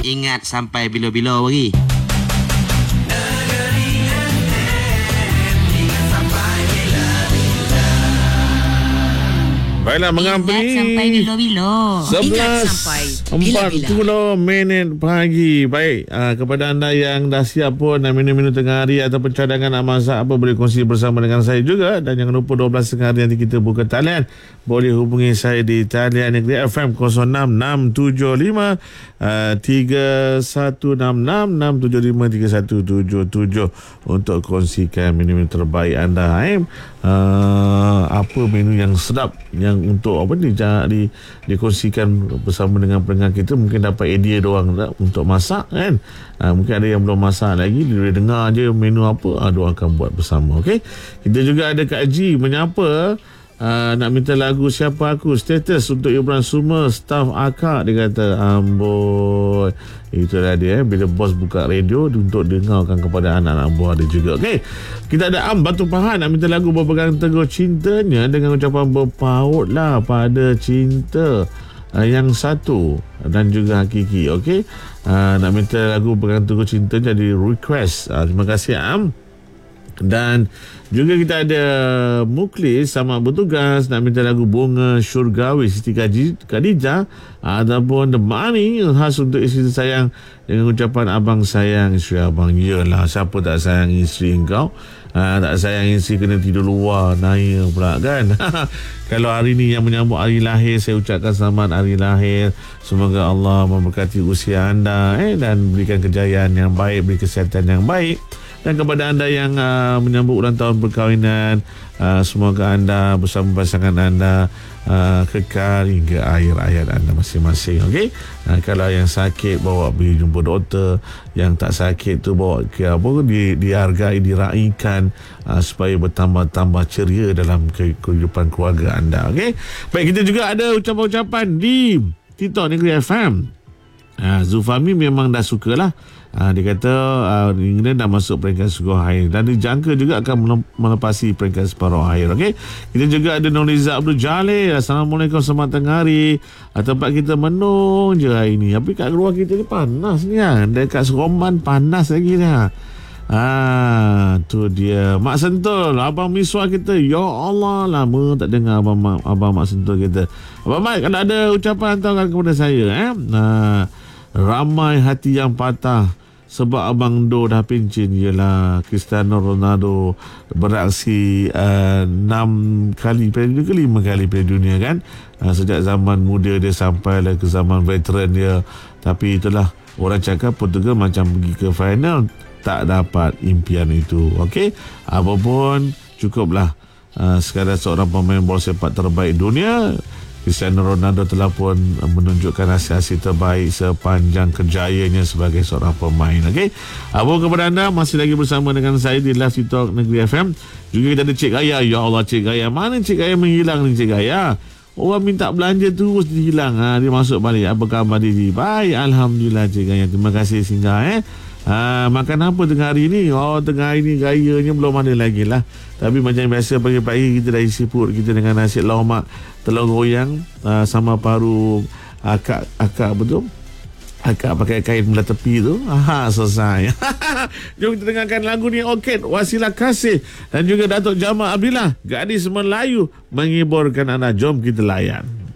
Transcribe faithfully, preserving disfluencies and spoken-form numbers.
Ingat sampai bila-bila lagi. Baiklah, mengampuni sampai bila-bila. sebelas empat puluh minit pagi. Baik, uh, kepada anda yang dah siap pun uh, minum-minum tengah hari ataupun cadangan nak masak apa, boleh kongsi bersama dengan saya juga. Dan jangan lupa dua belas tengah hari nanti kita buka talian. Boleh hubungi saya di talian Negeri F M kosong enam enam tujuh lima tiga satu enam enam enam tujuh lima tiga satu tujuh tujuh untuk kongsikan menu-menu terbaik anda. Eh? Uh, apa menu yang sedap yang untuk apa ni di, dikongsikan bersama dengan pendengar kita, mungkin dapat idea diorang untuk masak kan. Uh, mungkin ada yang belum masak lagi, dia boleh dengar je menu apa, uh, diorang akan buat bersama. Okey, kita juga ada Kak Ji menyapa. Uh, nak minta lagu Siapa Aku, status untuk Ibran Suma, staff akak. Dia kata amboi, itulah dia eh, bila bos buka radio untuk dengarkan kepada anak-anak buah dia juga. Okey, kita ada Am Batu Pahat nak minta lagu Berpegang Teguh Cintanya dengan ucapan berpautlah pada cinta uh, yang satu dan juga hakiki. Okey, uh, nak minta lagu Berpegang Teguh Cinta jadi request. Uh, terima kasih Am. Dan juga kita ada Muklis sama bertugas nak minta lagu Bunga Syurgawi Siti Khadijah ataupun The Money khas untuk isteri sayang dengan ucapan abang sayang isteri abang. Yelah, siapa tak sayang isteri engkau? Ha, tak sayang isteri kena tidur luar naik pula kan. Kalau hari ni yang menyambut hari lahir, saya ucapkan selamat hari lahir. Semoga Allah memberkati usia anda eh, dan berikan kejayaan yang baik, beri kesihatan yang baik. Dan kepada anda yang uh, menyambut ulang tahun perkahwinan, uh, semoga anda bersama pasangan anda uh, kekal hingga akhir hayat anda masing-masing. Okey, uh, kalau yang sakit bawa pergi jumpa doktor, yang tak sakit tu bawa ke apa, di, dihargai, diraikan uh, supaya bertambah-tambah ceria dalam kehidupan keluarga anda. Okey, baik, kita juga ada ucapan-ucapan di TikTok Negeri F M. Uh, Zulfami memang dah sukalah. Ha, dia kata uh, England dah masuk peringkat separuh akhir dan dijangka juga akan melepasi peringkat separuh akhir. Okey, kita juga ada Nuriza Abdul Jalil. Assalamualaikum, selamat tengah hari. Ha, tempat kita menung je hari ni, tapi kat luar kita ni panas ni kan. Dekat Seremban panas lagi ni. Ah, tu dia Mak Sentul, Abang Miswah kita. Ya Allah, lama tak dengar Abang Mak, Abang Mak Sentul kita. Abang Mak, kalau ada ucapan hantarkan kepada saya eh. Nah, ramai hati yang patah sebab Abang Do dah pencin. Ialah Cristiano Ronaldo beraksi uh, enam kali Piala Dunia ke lima kali Piala Dunia kan. Uh, sejak zaman muda dia sampailah ke zaman veteran dia. Tapi itulah, orang cakap Portugal macam pergi ke final, tak dapat impian itu. Okey, apapun cukuplah uh, sekadar seorang pemain bola sepak terbaik dunia. Cristiano Ronaldo telah pun menunjukkan hasil-hasil terbaik sepanjang kerjayanya sebagai seorang pemain. Okey, apa kepada anda masih lagi bersama dengan saya di Live TikTok Negeri F M. Juga kita ada Cik Gaya. Ya Allah, Cik Gaya, mana Cik Gaya menghilang ni Cik Gaya? Orang minta belanja terus dia hilang. Ha, dia masuk balik. Apa khabar diri? Baik, alhamdulillah Cik Gaya. Terima kasih singgah eh. Ha, makan apa tengah hari ni? Oh, tengah hari ni gayanya belum ada lagi lah. Tapi macam biasa pagi-pagi kita dah isi perut kita dengan nasi lemak, telur goyang, uh, sama paru akak, akak betul? Akak pakai kain belah tepi tu. Aha, selesai. Jom kita dengarkan lagu ni, Orchid Wasilah Kasih dan juga Datuk Jamal Abdillah, Gadis Melayu, menghiburkan anda. Jom kita layan.